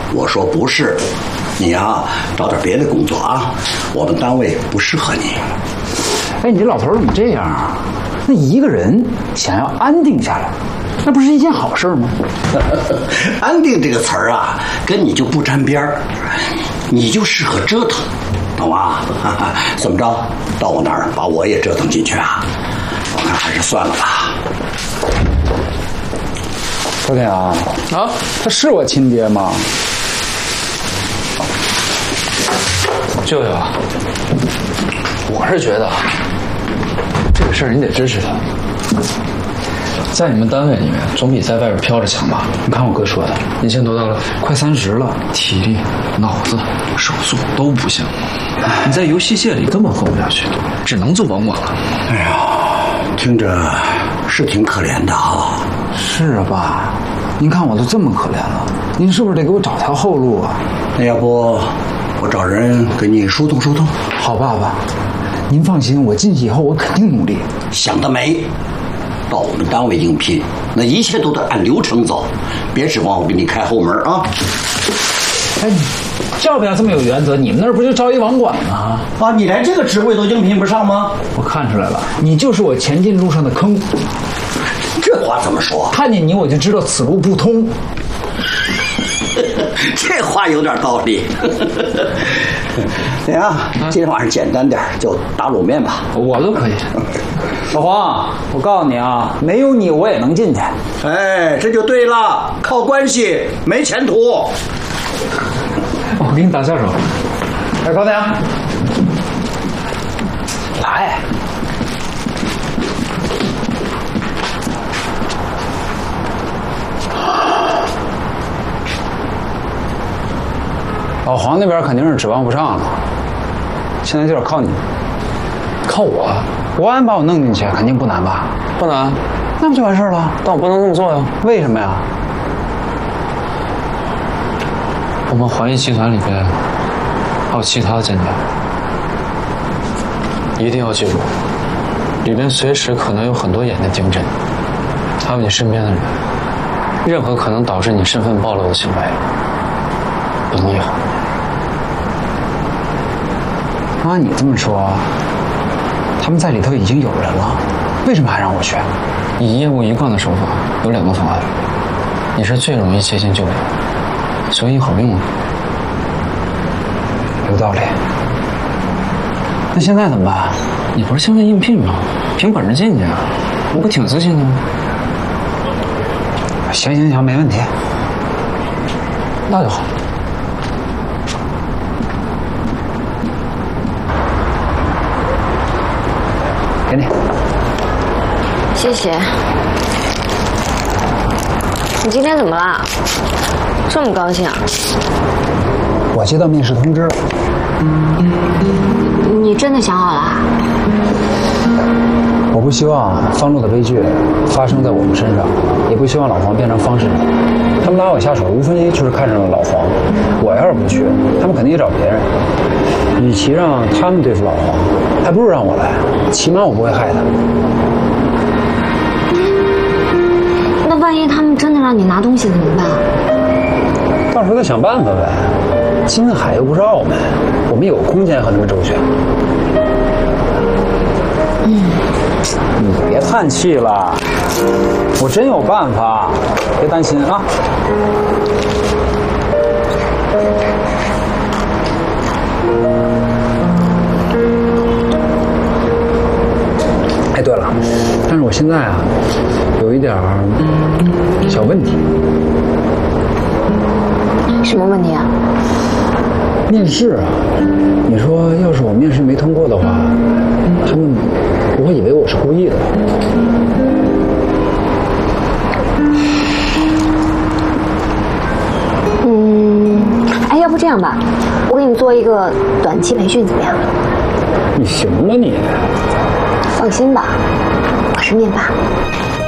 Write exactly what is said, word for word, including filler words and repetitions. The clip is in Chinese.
我说不是，你呀找点别的工作啊，我们单位不适合你。 哎，你这老头怎么这样啊？那一个人想要安定下来，那不是一件好事吗？ 安定这个词儿啊，跟你就不沾边儿，你就适合折腾，懂吗？怎么着，到我那儿把我也折腾进去啊？我看还是算了吧。 周天啊，啊，他是我亲爹吗？ 舅舅，我是觉得这个事儿你得支持他，在你们单位里面总比在外边飘着强吧？ 你看我哥说的， 年薪多大了？ 快三十了， 体力、脑子、手速都不行，你在游戏界里根本混不下去，只能做网管了。 哎呀，听着是挺可怜的哈。 是啊，爸，您看我都这么可怜了，您是不是得给我找条后路啊？ 那要不我找人给你疏通疏通？ 好，爸爸，您放心，我进去以后我肯定努力。 想得美！到我们单位应聘，那一切都得按流程走，别指望我给你开后门啊！ 哎，要不要这么有原则？你们那儿不就招一网管吗？ 啊，你连这个职位都应聘不上吗？ 我看出来了，你就是我前进路上的坑。 这话怎么说？ 看见你我就知道此路不通。 这话有点道理。行啊，今天晚上简单点，就打卤面吧。 我都可以。老黄，我告诉你啊，没有你我也能进去。 哎，这就对了，靠关系没前途。 我给你打下手。哎，高阳，来。老黄那边肯定是指望不上了，现在就得靠你。 靠我？ 国安把我弄进去，肯定不难吧？ 不难， 那不就完事了？ 但我不能这么做呀。 为什么呀？ 我们环艺集团里边还有其他的间谍，一定要记住，里边随时可能有很多眼在盯着你，还有你身边的人，任何可能导致你身份暴露的行为，不能有。 按你这么说，他们在里头已经有人了，为什么还让我去？ 以业务一贯的手法，有两个方案，你是最容易接近就领，所以好用啊。 有道理。那现在怎么办？ 你不是现在应聘吗？凭本事进去啊，你不挺自信的吗？ 行行行，没问题。 那就好。 给你。 谢谢。你今天怎么了？这么高兴啊？ 我接到面试通知了。 你真的想好了？ 我不希望方路的悲剧发生在我们身上，也不希望老黄变成方氏人。他们拉我下手，无非就是看上了老黄。我要是不去，他们肯定也找别人。与其让他们对付老黄，还不如让我来，起码我不会害他。 那万一他们真的让你拿东西怎么办？ 到时候再想办法呗。金海又不是澳门，我们有空间和他们周旋。嗯，你别叹气了，我真有办法，别担心啊。哎，对了，但是我现在啊，有一点小问题。 什么问题啊？ 面试啊，你说要是我面试没通过的话，他们不会以为我是故意的吧？ 嗯，哎，要不这样吧，我给你做一个短期培训，怎么样？ 你行吗你？ 放心吧，我是面霸。